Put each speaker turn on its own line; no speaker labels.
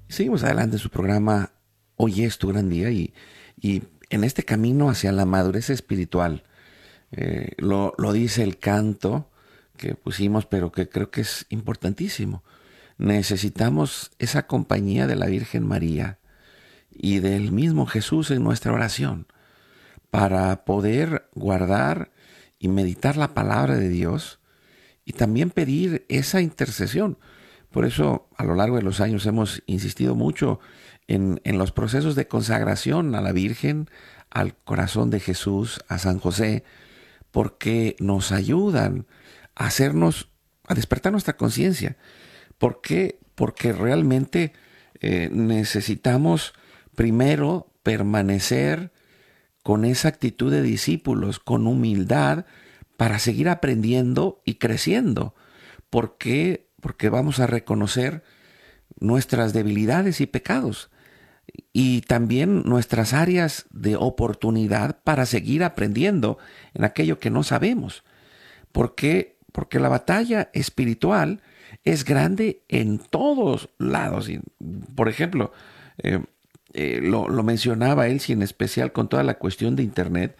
Seguimos adelante en su programa Hoy es tu gran día y en este camino hacia la madurez espiritual, lo dice el canto que pusimos, pero que creo que es importantísimo. Necesitamos esa compañía de la Virgen María y del mismo Jesús en nuestra oración para poder guardar y meditar la palabra de Dios y también pedir esa intercesión. Por eso a lo largo de los años hemos insistido mucho en los procesos de consagración a la Virgen, al corazón de Jesús, a San José, porque nos ayudan a hacernos, a despertar nuestra conciencia. ¿Por qué? Porque realmente necesitamos primero permanecer con esa actitud de discípulos, con humildad, para seguir aprendiendo y creciendo. ¿Por qué? Porque vamos a reconocer nuestras debilidades y pecados y también nuestras áreas de oportunidad para seguir aprendiendo en aquello que no sabemos. ¿Por qué? Porque la batalla espiritual es grande en todos lados. Por ejemplo, lo mencionaba él, si en especial con toda la cuestión de Internet,